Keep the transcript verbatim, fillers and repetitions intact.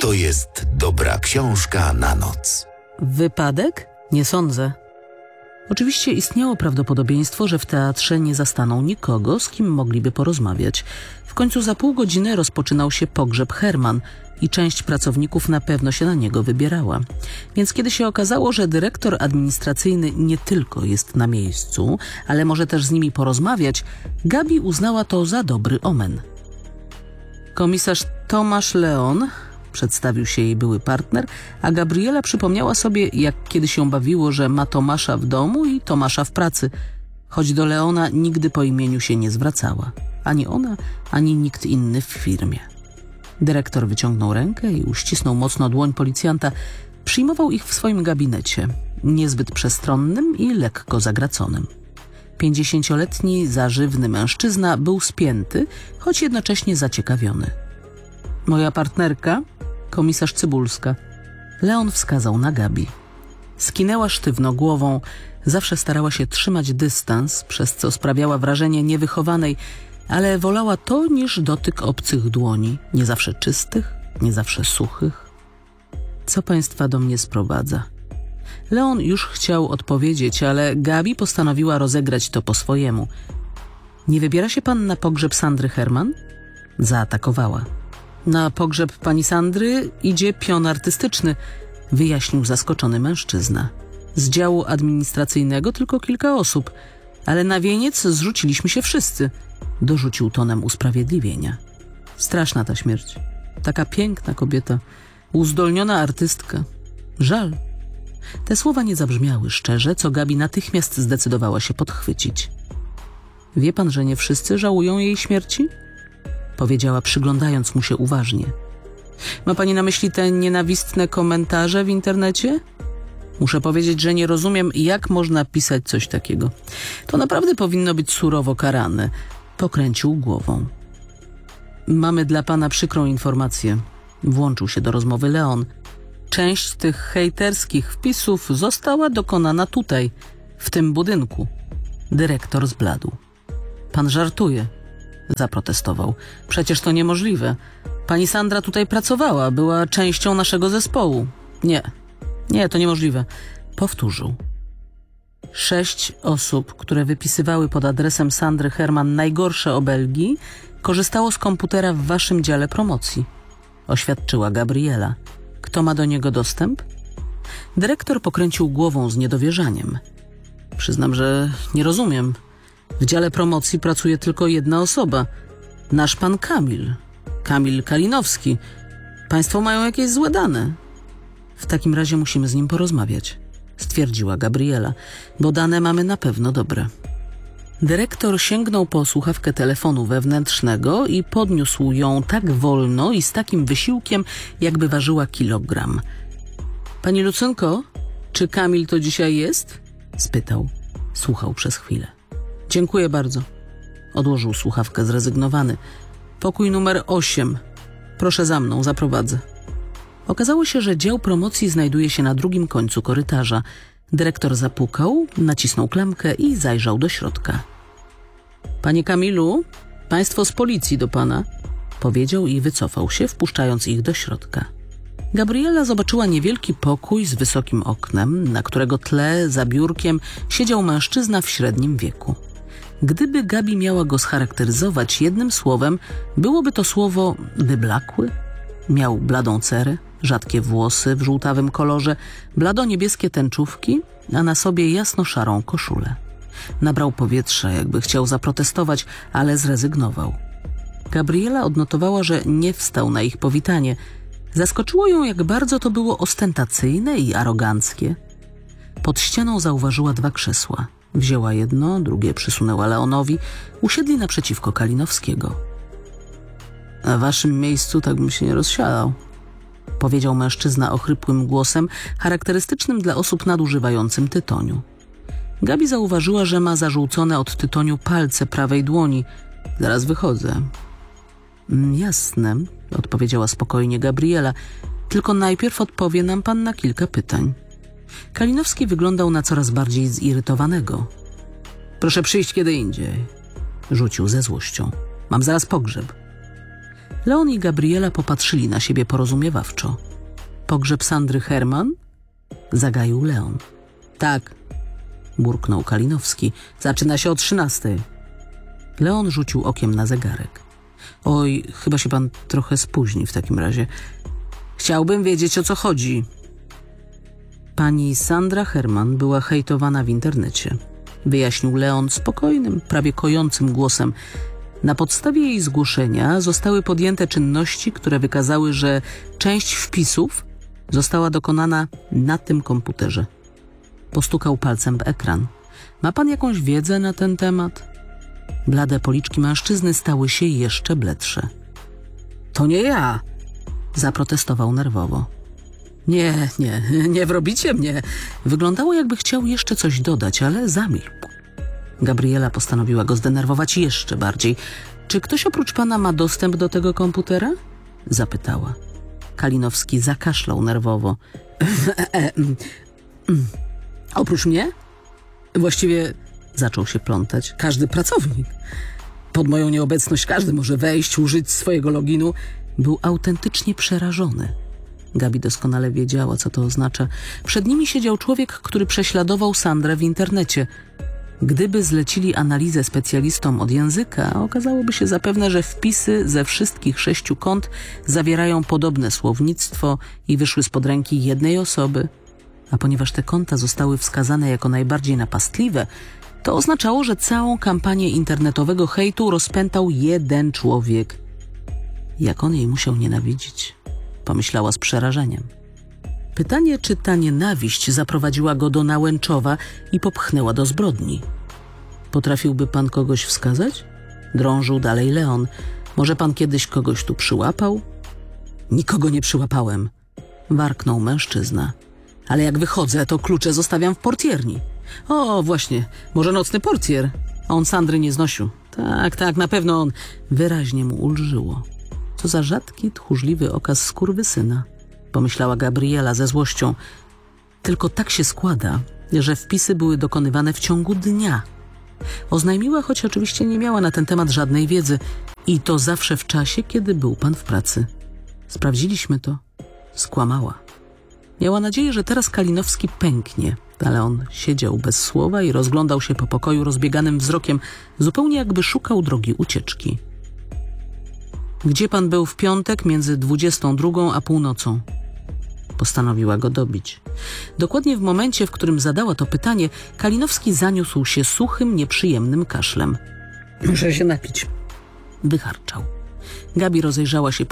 to jest dobra książka na noc. Wypadek? Nie sądzę. Oczywiście istniało prawdopodobieństwo, że w teatrze nie zastaną nikogo, z kim mogliby porozmawiać. W końcu za pół godziny rozpoczynał się pogrzeb Herman i część pracowników na pewno się na niego wybierała. Więc kiedy się okazało, że dyrektor administracyjny nie tylko jest na miejscu, ale może też z nimi porozmawiać, Gabi uznała to za dobry omen. Komisarz Tomasz Leon, przedstawił się jej były partner, a Gabriela przypomniała sobie, jak kiedy się bawiło, że ma Tomasza w domu i Tomasza w pracy, choć do Leona nigdy po imieniu się nie zwracała. Ani ona, ani nikt inny w firmie. Dyrektor wyciągnął rękę i uścisnął mocno dłoń policjanta. Przyjmował ich w swoim gabinecie, niezbyt przestronnym i lekko zagraconym. Pięćdziesięcioletni, zażywny mężczyzna był spięty, choć jednocześnie zaciekawiony. Moja partnerka, komisarz Cybulska. Leon wskazał na Gabi. Skinęła sztywno głową, zawsze starała się trzymać dystans, przez co sprawiała wrażenie niewychowanej, ale wolała to niż dotyk obcych dłoni, nie zawsze czystych, nie zawsze suchych. Co państwa do mnie sprowadza? Leon już chciał odpowiedzieć, ale Gabi postanowiła rozegrać to po swojemu. Nie wybiera się pan na pogrzeb Sandry Herman? Zaatakowała. Na pogrzeb pani Sandry idzie pion artystyczny, wyjaśnił zaskoczony mężczyzna. Z działu administracyjnego tylko kilka osób, ale na wieniec zrzuciliśmy się wszyscy, dorzucił tonem usprawiedliwienia. Straszna ta śmierć. Taka piękna kobieta, uzdolniona artystka. Żal. Te słowa nie zabrzmiały szczerze, co Gabi natychmiast zdecydowała się podchwycić. Wie pan, że nie wszyscy żałują jej śmierci? Powiedziała, przyglądając mu się uważnie. Ma pani na myśli te nienawistne komentarze w internecie? Muszę powiedzieć, że nie rozumiem, jak można pisać coś takiego. To naprawdę powinno być surowo karane. Pokręcił głową. Mamy dla pana przykrą informację. Włączył się do rozmowy Leon. Część tych hejterskich wpisów została dokonana tutaj, w tym budynku. Dyrektor zbladł. Pan żartuje, zaprotestował. Przecież to niemożliwe. Pani Sandra tutaj pracowała, była częścią naszego zespołu. Nie, nie, to niemożliwe. Powtórzył. Sześć osób, które wypisywały pod adresem Sandry Herman najgorsze obelgi, korzystało z komputera w waszym dziale promocji. Oświadczyła Gabriela. Kto ma do niego dostęp? Dyrektor pokręcił głową z niedowierzaniem. Przyznam, że nie rozumiem. W dziale promocji pracuje tylko jedna osoba. Nasz pan Kamil. Kamil Kalinowski. Państwo mają jakieś złe dane. W takim razie musimy z nim porozmawiać, stwierdziła Gabriela, bo dane mamy na pewno dobre. Dyrektor sięgnął po słuchawkę telefonu wewnętrznego i podniósł ją tak wolno i z takim wysiłkiem, jakby ważyła kilogram. Pani Lucynko, czy Kamil to dzisiaj jest? Spytał. Słuchał przez chwilę. Dziękuję bardzo. Odłożył słuchawkę zrezygnowany. Pokój numer osiem. Proszę za mną, zaprowadzę. Okazało się, że dział promocji znajduje się na drugim końcu korytarza. Dyrektor zapukał, nacisnął klamkę i zajrzał do środka. Panie Kamilu, państwo z policji do pana, powiedział i wycofał się, wpuszczając ich do środka. Gabriela zobaczyła niewielki pokój z wysokim oknem, na którego tle, za biurkiem, siedział mężczyzna w średnim wieku. Gdyby Gabi miała go scharakteryzować jednym słowem, byłoby to słowo wyblakły. Miał bladą cerę, rzadkie włosy w żółtawym kolorze, blado-niebieskie tęczówki, a na sobie jasno-szarą koszulę. Nabrał powietrza, jakby chciał zaprotestować, ale zrezygnował. Gabriela odnotowała, że nie wstał na ich powitanie. Zaskoczyło ją, jak bardzo to było ostentacyjne i aroganckie. Pod ścianą zauważyła dwa krzesła. Wzięła jedno, drugie przysunęła Leonowi. Usiedli naprzeciwko Kalinowskiego. Na waszym miejscu tak bym się nie rozsiadał, powiedział mężczyzna ochrypłym głosem, charakterystycznym dla osób nadużywającym tytoniu. Gabi zauważyła, że ma zażółcone od tytoniu palce prawej dłoni. Zaraz wychodzę. Jasne, odpowiedziała spokojnie Gabriela. Tylko najpierw odpowie nam pan na kilka pytań. Kalinowski wyglądał na coraz bardziej zirytowanego. Proszę przyjść kiedy indziej, rzucił ze złością. Mam zaraz pogrzeb. Leon i Gabriela popatrzyli na siebie porozumiewawczo. Pogrzeb Sandry Herman? Zagaił Leon. Tak, burknął Kalinowski. Zaczyna się o trzynastej. Leon rzucił okiem na zegarek. Oj, chyba się pan trochę spóźni w takim razie. Chciałbym wiedzieć, o co chodzi. Pani Sandra Herman była hejtowana w internecie. Wyjaśnił Leon spokojnym, prawie kojącym głosem. Na podstawie jej zgłoszenia zostały podjęte czynności, które wykazały, że część wpisów została dokonana na tym komputerze. Postukał palcem w ekran. Ma pan jakąś wiedzę na ten temat? Blade policzki mężczyzny stały się jeszcze bledsze. To nie ja! Zaprotestował nerwowo. Nie, nie, nie wrobicie mnie. Wyglądało, jakby chciał jeszcze coś dodać, ale zamilkł. Gabriela postanowiła go zdenerwować jeszcze bardziej. Czy ktoś oprócz pana ma dostęp do tego komputera? Zapytała. Kalinowski zakaszlał nerwowo. Oprócz mnie? Właściwie zaczął się plątać. Każdy pracownik. Pod moją nieobecność każdy może wejść, użyć swojego loginu. Był autentycznie przerażony. Gabi doskonale wiedziała, co to oznacza. Przed nimi siedział człowiek, który prześladował Sandrę w internecie. Gdyby zlecili analizę specjalistom od języka, okazałoby się zapewne, że wpisy ze wszystkich sześciu kont zawierają podobne słownictwo i wyszły spod ręki jednej osoby. A ponieważ te konta zostały wskazane jako najbardziej napastliwe, to oznaczało, że całą kampanię internetowego hejtu rozpętał jeden człowiek. Jak on jej musiał nienawidzić, pomyślała z przerażeniem. Pytanie, czy ta nienawiść zaprowadziła go do Nałęczowa i popchnęła do zbrodni. Potrafiłby pan kogoś wskazać? Drążył dalej Leon. Może pan kiedyś kogoś tu przyłapał? Nikogo nie przyłapałem, warknął mężczyzna. Ale jak wychodzę, to klucze zostawiam w portierni. O, właśnie, może nocny portier. On Sandry nie znosił. Tak, tak, na pewno on. Wyraźnie mu ulżyło. Co za rzadki, tchórzliwy okaz skurwysyna, pomyślała Gabriela ze złością. Tylko tak się składa, że wpisy były dokonywane w ciągu dnia. Oznajmiła, choć oczywiście nie miała na ten temat żadnej wiedzy. I to zawsze w czasie, kiedy był pan w pracy. Sprawdziliśmy to. Skłamała. Miała nadzieję, że teraz Kalinowski pęknie, ale on siedział bez słowa i rozglądał się po pokoju rozbieganym wzrokiem, zupełnie jakby szukał drogi ucieczki. Gdzie pan był w piątek między dwudziestą drugą a północą? Postanowiła go dobić. Dokładnie w momencie, w którym zadała to pytanie, Kalinowski zaniósł się suchym, nieprzyjemnym kaszlem. Muszę się napić. Wycharczał. Gabi rozejrzała się